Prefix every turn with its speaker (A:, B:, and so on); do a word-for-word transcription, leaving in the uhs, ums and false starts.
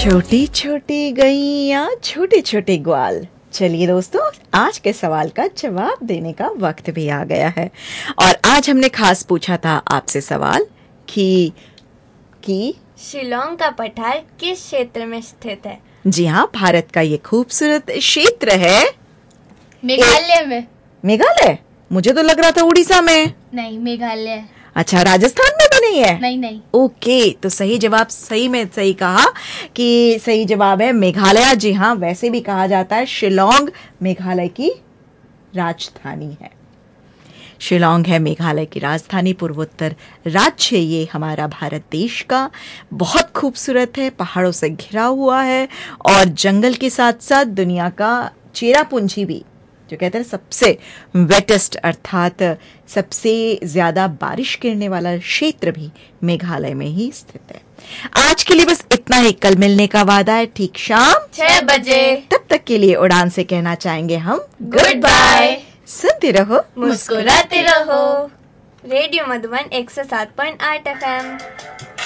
A: छोटी छोटी गैया छोटे छोटे ग्वाल। चलिए दोस्तों, आज के सवाल का जवाब देने का वक्त भी आ गया है। और आज हमने खास पूछा था आपसे सवाल कि कि
B: शिलोंग का पठार किस क्षेत्र में स्थित है?
A: जी हाँ, भारत का ये खूबसूरत क्षेत्र है
B: मेघालय में।
A: मेघालय? मुझे तो लग रहा था उड़ीसा में।
B: नहीं, मेघालय।
A: अच्छा, राजस्थान में तो नहीं है?
B: नहीं नहीं।
A: ओके, तो सही जवाब, सही में सही कहा कि सही जवाब है मेघालय। जी हाँ, वैसे भी कहा जाता है शिलोंग मेघालय की राजधानी है। शिलोंग है मेघालय की राजधानी, पूर्वोत्तर राज्य ये हमारा भारत देश का। बहुत खूबसूरत है, पहाड़ों से घिरा हुआ है और जंगल के साथ साथ दुनिया का चेरापूंजी भी, जो कहते हैं सबसे वेटेस्ट अर्थात सबसे ज्यादा बारिश गिरने वाला क्षेत्र भी मेघालय में ही स्थित है। आज के लिए बस इतना ही। कल मिलने का वादा है ठीक शाम
B: छह बजे।
A: तब तक के लिए उड़ान से कहना चाहेंगे हम
B: गुड बाय।
A: सुनते रहो,
B: मुस्कुराते रहो। रेडियो मधुबन एक सौ सात पॉइंट आठ एफ एम।